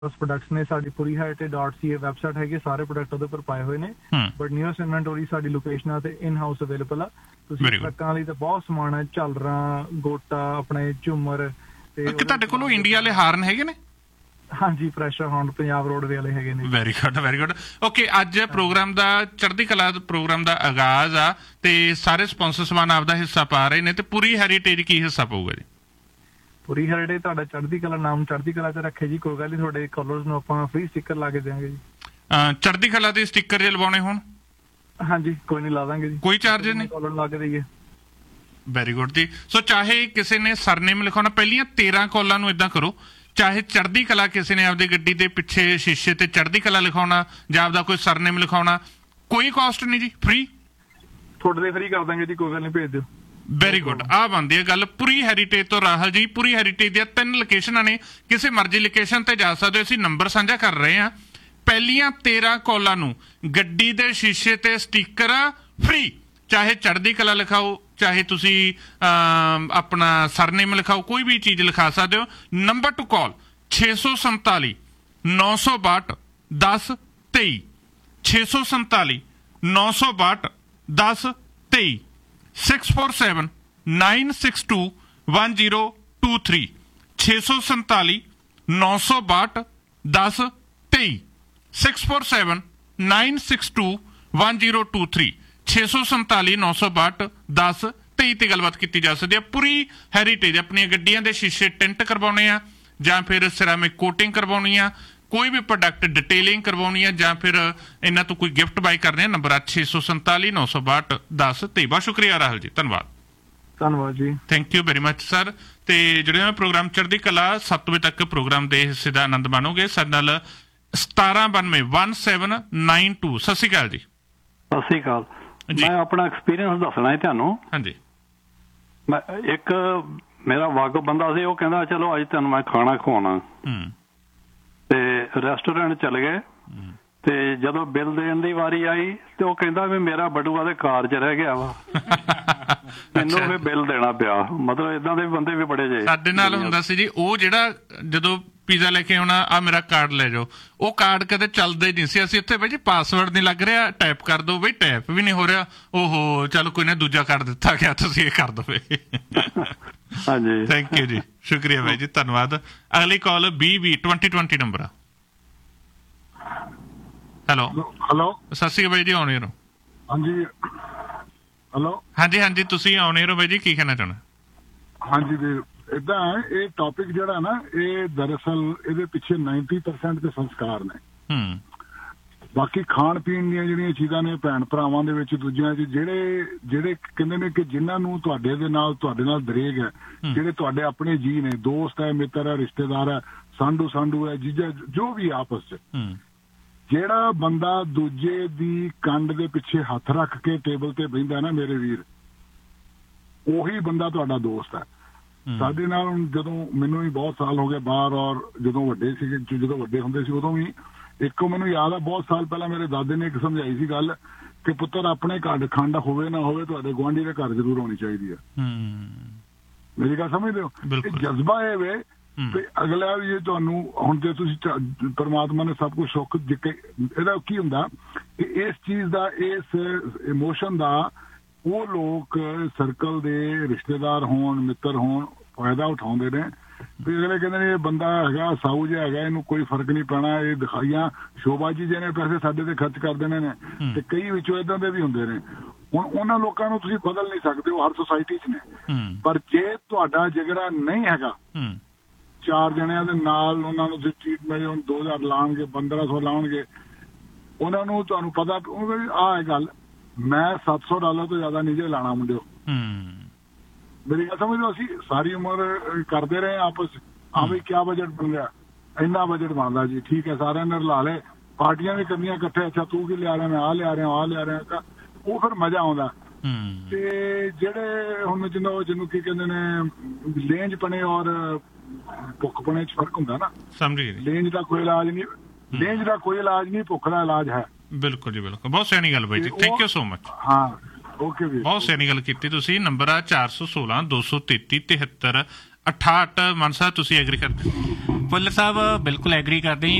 Products ਨੇ ਸਾਡੀ ਪੂਰੀ heritage.ca website ਹੈਗੀ, ਸਾਰੇ ਪ੍ਰੋਡਕਟ ਉਹਦੇ ਉੱਪਰ ਪਾਏ ਹੋਏ ਨੇ। ਬਟ ਨਿਊਸਟ ਇਨਵੈਂਟਰੀ ਸਾਡੀ ਲੋਕੇਸ਼ਨਾਂ ਤੇ ਇਨ ਹਾਊਸ ਅਵੇਲੇਬਲ ਆ। ਤੁਸੀਂ ਟਰੱਕਾਂ ਲਈ ਤਾਂ ਬਹੁਤ ਸਮਾਨ ਹੈ, ਝਾਲਰਾਂ, ਗੋਟਾ, ਆਪਣੇ ਝੂਮਰ ਤੇ ਤੁਹਾਡੇ ਕੋਲ ਇੰਡੀਆ ਵਾਲੇ ਹਾਰਨ ਹੈਗੇ ਨੇ? ਹਾਂਜੀ, ਪ੍ਰੈਸ਼ਰ ਹਾਰਨ ਪੰਜਾਬ ਰੋਡਵੇ ਵਾਲੇ ਹੈਗੇ ਨੇ। Very good, very good. Okay, ਅੱਜ ਪ੍ਰੋਗਰਾਮ ਦਾ ਚੜ੍ਹਦੀ ਕਲਾ ਪ੍ਰੋਗਰਾਮ ਦਾ ਆਗਾਜ਼ ਆ ਤੇ ਸਾਰੇ ਸਪਾਂਸਰ ਸਮਾਨ ਆਪਦਾ ਹਿੱਸਾ ਪਾ ਰਹੇ ਨੇ ਤੇ ਪੂਰੀ ਹੈਰੀਟੇਜ ਕੀ ਹਿੱਸਾ ਪਊਗਾ ਜੀ? ਪੂਰੀ ਹੈਰੀਟੇਜ ਤੁਹਾਡਾ ਚੜ੍ਹਦੀ ਕਲਾ ਨਾਮ ਚੜ੍ਹਦੀ ਕਲਾ ਤੇ ਰੱਖੇ ਜੀ। ਕੋਈ ਗੱਲ ਨਹੀਂ, ਤੁਹਾਡੇ ਕਾਲਰਸ ਨੂੰ ਆਪਾਂ ਫ੍ਰੀ ਸਟਿੱਕਰ ਲਾ ਕੇ ਦਿਆਂਗੇ ਜੀ। ਚੜ੍ਹਦੀ ਕਲਾ ਦੇ ਸਟਿੱਕਰ ਜੇ ਲਵਾਉਣੇ ਹੋਣ? ਹਾਂਜੀ, ਕੋਈ ਨਹੀਂ, ਲਾ ਦਾਂਗੇ ਜੀ। ਕੋਈ ਚਾਰਜਿਸ ਨਹੀਂ? ਕਾਲਰ ਲਾ ਕੇ ਦਈਏ। ਵੈਰੀ ਗੁੱਡ ਜੀ। ਸੋ ਚਾਹੇ ਕਿਸੇ ਨੇ ਸਰਨੇਮ ਲਿਖਾਉਣਾ, ਪਹਿਲੀਆਂ 13 ਕਾਲਾਂ ਨੂੰ ਏਦਾਂ ਕਰੋ, ਚਾਹੇ ਚੜ੍ਹਦੀ ਕਲਾ ਕਿਸੇ ਨੇ ਆਪਦੀ ਗੱਡੀ ਦੇ ਪਿੱਛੇ ਸ਼ੀਸ਼ੇ ਤੇ ਚੜ੍ਹਦੀ ਕਲਾ ਲਿਖਾਉਣਾ ਜਾਂ ਆਪਦਾ ਕੋਈ ਸਰਨੇਮ ਲਿਖਾਉਣਾ, ਕੋਈ ਕਾਸਟ ਨਹੀਂ ਜੀ, ਫ੍ਰੀ ਤੁਹਾਡੇ ਲਈ ਫ੍ਰੀ ਕਰ ਦਾਂਗੇ ਜੀ। ਕੋਈ ਗੱਲ ਨਹੀਂ, ਭੇਜ ਦਿਓ। Very good. ਆਹ ਬਣਦੀ ਹੈ ਗੱਲ ਪੂਰੀ ਹੈਰੀਟੇਜ ਤੋਂ। ਰਾਹੁਲ ਜੀ, ਪੂਰੀ ਹੈਰੀਟੇਜ ਦੀਆਂ 3 ਲੋਕੇਸ਼ਨਾਂ ਨੇ, ਕਿਸੇ ਮਰਜ਼ੀ ਲੋਕੇਸ਼ਨ ਤੇ ਜਾ ਸਕਦੇ ਹੋ। ਅਸੀਂ ਨੰਬਰ ਸਾਂਝਾ ਕਰ ਰਹੇ ਹਾਂ। ਪਹਿਲੀਆਂ 13 ਕਾਲਾਂ ਨੂੰ ਗੱਡੀ ਦੇ ਸ਼ੀਸ਼ੇ ਤੇ ਸਟਿੱਕਰ ਫ੍ਰੀ, ਚਾਹੇ ਚੜ੍ਹਦੀ ਕਲਾ ਲਿਖਾਓ, ਚਾਹੇ ਤੁਸੀਂ ਆਪਣਾ ਸਰਨੇਮ ਲਿਖਾਓ, ਕੋਈ ਵੀ ਚੀਜ਼ ਲਿਖਾ ਸਕਦੇ ਹੋ। ਨੰਬਰ ਟੂ ਕਾਲ 647 962 10 23, 647 962 10 23, 647 962 1023, 647 962 10 23, 647 962 1023, 647 962 10 23 ਤੇ ਗੱਲਬਾਤ ਕੀਤੀ ਜਾ ਸਕਦੀ ਹੈ। ਪੂਰੀ ਹੈਰੀਟੇਜ ਆਪਣੀਆਂ ਗੱਡੀਆਂ ਦੇ ਸ਼ੀਸ਼ੇ ਟਿੰਟ ਕਰਵਾਉਣੇ ਆ ਜਾਂ ਫਿਰ ਸਿਰਾਮਿਕ ਕੋਟਿੰਗ ਕਰਵਾਉਣੀ ਆ, ਕੋਈ ਵੀ ਪ੍ਰੋਡਕਟ ਡਿਟੇਲਿੰਗ ਕਰਵਾਉਣੀ ਆ ਜਾਂ ਫਿਰ ਇਹਨਾਂ ਤੋਂ ਕੋਈ ਗਿਫਟ ਬਾਈ ਕਰਨੇ ਆ, ਨੰਬਰ 647 962 10 23। ਬਹੁਤ ਸ਼ੁਕਰੀਆ ਰਾਹੁਲ ਜੀ, ਧੰਨਵਾਦ ਜੀ। Thank you very much sir. ਤੇ ਜਿਹੜੇ ਪ੍ਰੋਗਰਾਮ ਚੜ੍ਹਦੀ ਕਲਾ 7 ਵਜੇ ਤੱਕ ਪ੍ਰੋਗਰਾਮ ਦੇ ਹਿੱਸੇ ਦਾ ਆਨੰਦ ਮਾਣੋਗੇ। ਸਾਡੇ ਨਾਲ 1792 1792। ਸਤਿ ਸ਼੍ਰੀ ਅਕਾਲ ਜੀ। ਸਤਿ ਸ਼੍ਰੀ ਅਕਾਲ। ਮੈਂ ਆਪਣਾ ਐਕਸਪੀਰੀਅੰਸ ਦੱਸਣਾ ਹੈ ਤੁਹਾਨੂੰ। ਹਾਂਜੀ। ਮੈਂ ਇੱਕ ਮੇਰਾ ਵਾਕਫ ਬੰਦਾ ਸੀ, ਉਹ ਕਹਿੰਦਾ ਚਲੋ ਅੱਜ ਤੁਹਾਨੂੰ ਮੈਂ ਖਾਣਾ ਖਵਾਉਣਾ, ਤੇ ਰੈਸਟੋਰੈਂਟ ਚਲੇ ਗਏ ਤੇ ਜਦੋਂ ਬਿੱਲ ਦੇਣ ਦੀ ਵਾਰੀ ਆਈ ਤੇ ਉਹ ਕਹਿੰਦਾ ਵੀ ਮੇਰਾ ਬਟੂਆ ਦੇ ਕਾਰ 'ਚ ਰਹਿ ਗਿਆ ਵਾ, ਮੈਨੂੰ ਫਿਰ ਬਿੱਲ ਦੇਣਾ ਪਿਆ। ਮਤਲਬ ਏਦਾਂ ਦੇ ਬੰਦੇ ਵੀ ਬੜੇ ਜੇ ਸਾਡੇ ਨਾਲ ਹੁੰਦਾ ਸੀ ਜੀ। ਉਹ ਜਿਹੜਾ ਜਦੋਂ ਪੀਜ਼ਾ ਲੈ ਕੇ ਆਉਣਾ, ਆ ਮੇਰਾ ਕਾਰਡ ਲੈ ਜਾਓ, ਉਹ ਕਾਰਡ ਕਦੇ ਚੱਲਦਾ ਹੀ ਨਹੀਂ ਸੀ। ਅਸੀਂ ਉੱਥੇ ਬਈ ਜੀ ਪਾਸਵਰਡ ਨਹੀਂ ਲੱਗ ਰਿਹਾ, ਟੈਪ ਕਰ ਦਿਓ। ਬਈ ਟੈਪ ਵੀ ਨਹੀਂ ਹੋ ਰਿਹਾ। ਓਹੋ, ਚਲ ਕੋਈ ਨਾ, ਦੂਜਾ ਕਾਰਡ ਦਿੱਤਾ ਗਿਆ, ਤੁਸੀਂ ਇਹ ਕਰ ਦਿਓ। ਹਾਂਜੀ, ਥੈਂਕ ਯੂ ਜੀ, ਸ਼ੁਕਰੀਆ ਬਾਈ ਜੀ, ਧੰਨਵਾਦ। ਅਗਲੀ ਕਾਲ BB 2020 ਨੰਬਰ ਆ। ਹੈਲੋ ਸਤਿ ਸ਼੍ਰੀ ਅਕਾਲ ਬਾਈ ਜੀ, ਆਉਣੇ ਰਹੋ। ਹਾਂਜੀ, ਤੁਸੀਂ ਆਉਣੇ ਰਹੋ ਬਾਈ ਜੀ, ਕੀ ਕਹਿਣਾ ਚਾਹੁੰਦੇ? ਹਾਂਜੀ ਵੀਰ, ਏਦਾਂ ਇਹ ਟੌਪਿਕ ਜਿਹੜਾ ਨਾ, ਇਹ ਦਰਅਸਲ ਇਹਦੇ ਪਿੱਛੇ 90% ਦੇ ਸੰਸਕਾਰ ਨੇ। ਬਾਕੀ ਖਾਣ ਪੀਣ ਦੀਆਂ ਜਿਹੜੀਆਂ ਚੀਜ਼ਾਂ ਨੇ ਭੈਣ ਭਰਾਵਾਂ ਦੇ ਵਿੱਚ, ਦੂਜਿਆਂ 'ਚ ਜਿਹੜੇ ਕਹਿੰਦੇ ਨੇ ਕਿ ਜਿਨ੍ਹਾਂ ਨੂੰ ਤੁਹਾਡੇ ਨਾਲ ਦਰੇਗ ਹੈ, ਜਿਹੜੇ ਤੁਹਾਡੇ ਆਪਣੇ ਜੀਅ ਨੇ, ਦੋਸਤ ਹੈ, ਮਿੱਤਰ ਹੈ, ਰਿਸ਼ਤੇਦਾਰ ਹੈ, ਸਾਂਢੂ ਹੈ, ਜੀਜਾ, ਜੋ ਵੀ ਆਪਸ 'ਚ, ਜਿਹੜਾ ਬੰਦਾ ਦੂਜੇ ਦੀ ਕੰਡ ਦੇ ਪਿੱਛੇ ਹੱਥ ਰੱਖ ਕੇ ਟੇਬਲ ਤੇ ਬਹਿੰਦਾ ਨਾ ਮੇਰੇ ਵੀਰ, ਉਹੀ ਬੰਦਾ ਤੁਹਾਡਾ ਦੋਸਤ ਹੈ। ਸਾਡੇ ਨਾਲ ਜਦੋਂ ਮੈਨੂੰ ਵੀ ਬਹੁਤ ਸਾਲ ਹੋ ਗਏ ਬਾਹਰ, ਔਰ ਜਦੋਂ ਵੱਡੇ ਹੁੰਦੇ ਸੀ ਉਦੋਂ ਵੀ ਇੱਕੋ ਮੈਨੂੰ ਯਾਦ ਆ, ਬਹੁਤ ਸਾਲ ਪਹਿਲਾਂ ਮੇਰੇ ਦਾਦੇ ਨੇ ਇੱਕ ਸਮਝਾਈ ਸੀ ਗੱਲ ਕਿ ਪੁੱਤਰ ਆਪਣੇ ਘਰ ਖੰਡ ਹੋਵੇ ਨਾ ਹੋਵੇ, ਤੁਹਾਡੇ ਗੁਆਂਢੀ ਦੇ ਘਰ ਜ਼ਰੂਰ ਹੋਣੀ ਚਾਹੀਦੀ ਹੈ। ਮੇਰੀ ਗੱਲ ਸਮਝਦੇ ਹੋ? ਇਹ ਜਜ਼ਬਾ ਇਹ ਵੇ ਤੇ ਅਗਲਾ ਵੀ, ਇਹ ਤੁਹਾਨੂੰ ਹੁਣ ਜੇ ਤੁਸੀਂ ਪਰਮਾਤਮਾ ਨੇ ਸਭ ਕੁਝ ਸੁੱਖ ਦਿੱਤੇ, ਇਹਦਾ ਕੀ ਹੁੰਦਾ ਕਿ ਇਸ ਚੀਜ਼ ਦਾ, ਇਸ ਇਮੋਸ਼ਨ ਦਾ ਉਹ ਲੋਕ ਸਰਕਲ ਦੇ ਰਿਸ਼ਤੇਦਾਰ ਹੋਣ, ਮਿੱਤਰ ਹੋਣ, ਫਾਇਦਾ ਉਠਾਉਂਦੇ ਨੇ। ਵੀ ਅਗਲੇ ਕਹਿੰਦੇ ਨੇ ਇਹ ਬੰਦਾ ਹੈਗਾ, ਸਾਊ ਜਿਹਾ ਹੈਗਾ, ਇਹਨੂੰ ਕੋਈ ਫਰਕ ਨਹੀਂ ਪੈਣਾ, ਇਹ ਦਿਖਾਈਆਂ ਸ਼ੋਬਾਜੀ ਜਿਹਨੇ ਪੈਸੇ ਸਾਡੇ ਤੇ ਖਰਚ ਕਰ ਦੇਣੇ ਨੇ। ਤੇ ਕਈ ਵਿੱਚੋਂ ਏਦਾਂ ਦੇ ਵੀ ਹੁੰਦੇ ਨੇ। ਹੁਣ ਉਹਨਾਂ ਲੋਕਾਂ ਨੂੰ ਤੁਸੀਂ ਬਦਲ ਨਹੀਂ ਸਕਦੇ, ਉਹ ਹਰ ਸੁਸਾਇਟੀ 'ਚ ਨੇ। ਪਰ ਜੇ ਤੁਹਾਡਾ ਜਿਗਰਾ ਨਹੀਂ ਹੈਗਾ, 4 ਜਣਿਆਂ ਦੇ ਨਾਲ ਉਹਨਾਂ ਨੂੰ ਟ੍ਰੀਟਮੈਂਟ 2000 ਲਾਉਣਗੇ, 1500 ਲਾਉਣਗੇ, ਉਹਨਾਂ ਨੂੰ ਤੁਹਾਨੂੰ ਪਤਾ ਆਹ ਹੈ ਗੱਲ, ਮੈਂ $700 ਤੋਂ ਜ਼ਿਆਦਾ ਨਹੀਂ ਜੇ ਲਾਣਾ ਮੁੰਡਿਓ। ਮੇਰੀ ਗੱਲ ਸਮਝ ਲਓ, ਅਸੀਂ ਸਾਰੀ ਉਮਰ ਕਰਦੇ ਰਹੇ ਆਪਸ। ਵੀ ਕਿਆ ਬਜਟ ਬਣ ਗਿਆ, ਇੰਨਾ ਬਜਟ ਬਣਦਾ ਜੀ, ਠੀਕ ਹੈ, ਸਾਰਿਆਂ ਨੇ ਰਲਾ ਲਏ, ਪਾਰਟੀਆਂ ਵੀ ਕਰਨੀਆਂ ਇਕੱਠੇ, ਅੱਛਾ ਤੂੰ ਕੀ ਲਿਆ ਰਿਹਾ, ਮੈਂ ਆਹ ਲਿਆ ਰਿਹਾ, ਉਹ ਫਿਰ ਮਜ਼ਾ ਆਉਂਦਾ। ਤੇ ਜਿਹੜੇ ਹੁਣ ਜਿਹਨੂੰ ਕੀ ਕਹਿੰਦੇ ਨੇ, ਲੇਂਜ ਪਣੇ ਔਰ ਭੁੱਖ ਪਣੇ 'ਚ ਫਰਕ ਹੁੰਦਾ ਨਾ। ਲੇਂਜ ਦਾ ਕੋਈ ਇਲਾਜ ਨਹੀਂ, ਭੁੱਖ ਦਾ ਇਲਾਜ ਹੈ। ਬਿਲਕੁਲ ਜੀ, ਬਿਲਕੁਲ। ਬਹੁਤ ਸਿਆਣੀ ਗੱਲ ਬਾਈ ਜੀ, ਥੈਂਕ ਯੂ ਸੋ ਮਚ। ਹਾਂ, ਓਕੇ ਵੀ, ਬਹੁਤ ਸਿਆਣੀ ਗੱਲ ਕੀਤੀ ਤੁਸੀਂ। ਨੰਬਰ ਆ 416 233 73 68। ਮਨ ਸਾਹਿਬ ਤੁਸੀਂ ਐਗਰੀ ਕਰਦੇ? ਭੁੱਲਰ ਸਾਹਿਬ ਬਿਲਕੁਲ ਐਗਰੀ ਕਰਦੇ